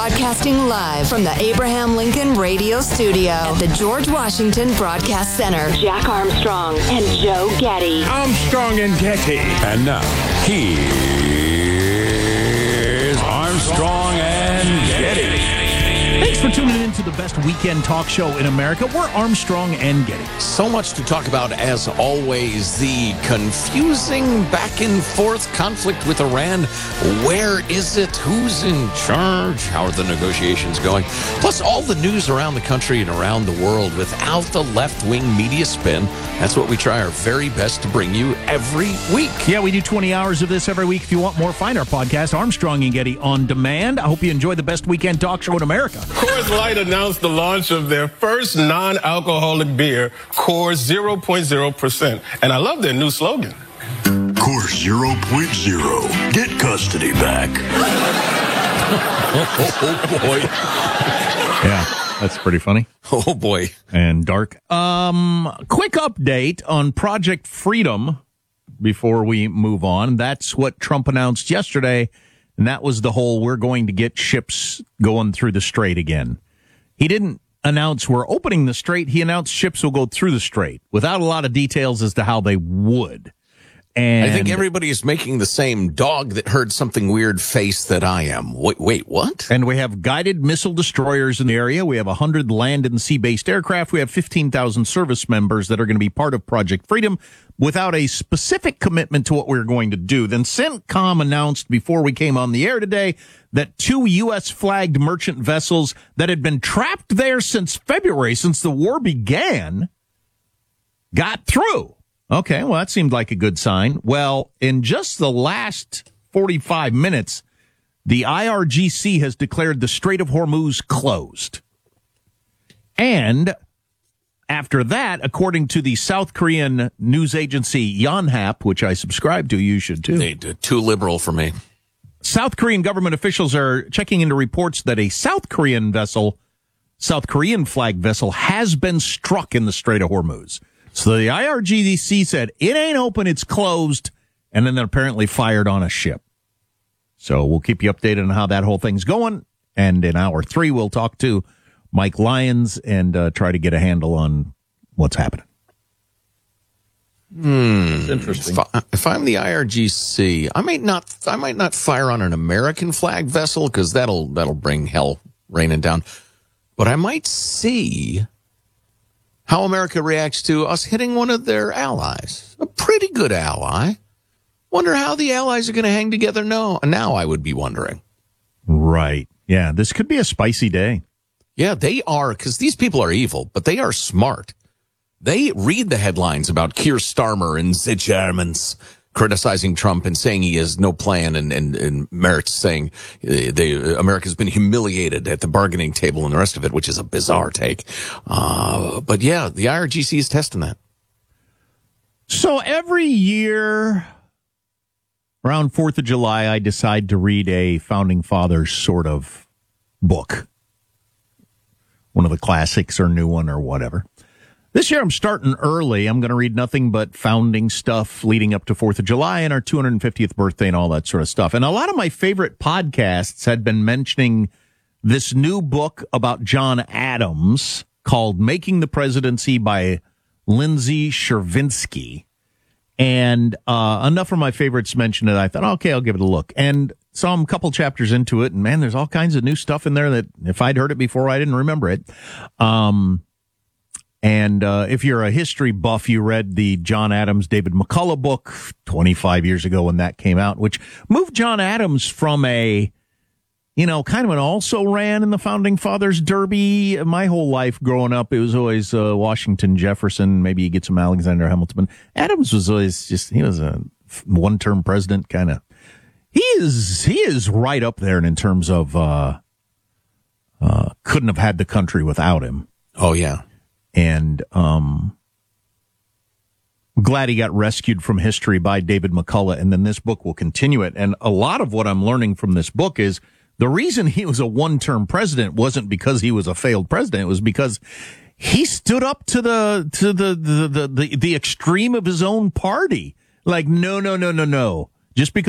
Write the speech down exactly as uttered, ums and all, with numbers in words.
Broadcasting live from the Abraham Lincoln Radio Studio at the George Washington Broadcast Center. Jack Armstrong and Joe Getty. Armstrong and Getty. And now, here's Armstrong and Getty. Thanks for tuning in to the best weekend talk show in America. We're Armstrong and Getty. So much to talk about, as always. The confusing back and forth conflict with Iran. Where is it? Who's in charge? How are the negotiations going? Plus, all the news around the country and around the world without the left-wing media spin. That's what we try our very best to bring you every week. Yeah, we do twenty hours of this every week. If you want more, find our podcast, Armstrong and Getty On Demand. I hope you enjoy the best weekend talk show in America. Coors Light announced the launch of their first non-alcoholic beer, Coors zero point zero percent. And I love their new slogan. Coors zero point zero. Get custody back. Oh, boy. Yeah, that's pretty funny. Oh, boy. And dark. Um, quick update on Project Freedom before we move on. That's what Trump announced yesterday. And that was the whole, we're going to get ships going through the strait again. He didn't announce we're opening the strait. He announced ships will go through the strait without a lot of details as to how they would. And I think everybody is making the same dog that heard something weird face that I am. Wait, wait, what? And we have guided missile destroyers in the area. We have one hundred land and sea-based aircraft. We have fifteen thousand service members that are going to be part of Project Freedom without a specific commitment to what we're going to do. Then CENTCOM announced before we came on the air today that two U S-flagged merchant vessels that had been trapped there since February, since the war began, got through. Okay, well, that seemed like a good sign. Well, in just the last forty-five minutes, the I R G C has declared the Strait of Hormuz closed. And after that, according to the South Korean news agency Yonhap, which I subscribe to, you should too. They, too liberal for me. South Korean government officials are checking into reports that a South Korean vessel, South Korean flagged vessel, has been struck in the Strait of Hormuz. So the I R G C said, it ain't open, it's closed, and then they apparently fired on a ship. So we'll keep you updated on how that whole thing's going, and in hour three, we'll talk to Mike Lyons and uh, try to get a handle on what's happening. Hmm. It's interesting. If, I, if I'm the I R G C, I might not. I might not fire on an American flag vessel because that'll that'll bring hell raining down. But I might see how America reacts to us hitting one of their allies, a pretty good ally. Wonder how the allies are going to hang together. No, now I would be wondering. Right. Yeah, this could be a spicy day. Yeah, they are, because these people are evil, but they are smart. They read the headlines about Keir Starmer and the Germans criticizing Trump and saying he has no plan, and, and, and Merritt saying uh, they, America's been humiliated at the bargaining table and the rest of it, which is a bizarre take. Uh, but yeah, the I R G C is testing that. So every year around fourth of July, I decide to read a Founding Fathers sort of book. One of the classics or new one or whatever. This year I'm starting early. I'm going to read nothing but founding stuff leading up to fourth of July and our two hundred fiftieth birthday and all that sort of stuff. And a lot of my favorite podcasts had been mentioning this new book about John Adams called Making the Presidency by Lindsay Chervinsky. And uh, enough of my favorites mentioned it. I thought, okay, I'll give it a look. And saw I'm a couple chapters into it. And, man, there's all kinds of new stuff in there that if I'd heard it before, I didn't remember it. Um And uh, if you're a history buff, you read the John Adams, David McCullough book twenty-five years ago when that came out, which moved John Adams from a, you know, kind of an also-ran in the Founding Fathers Derby. My whole life growing up, it was always uh, Washington, Jefferson, maybe you get some Alexander Hamilton. Adams was always just, he was a one-term president kind of. He is, he is right up there in terms of uh, uh, couldn't have had the country without him. Oh, yeah. And um, I'm glad he got rescued from history by David McCullough, and then this book will continue it. And a lot of what I'm learning from this book is the reason he was a one-term president wasn't because he was a failed president. It was because he stood up to the to the the the, the, the extreme of his own party. Like, no, no, no, no, no. Just because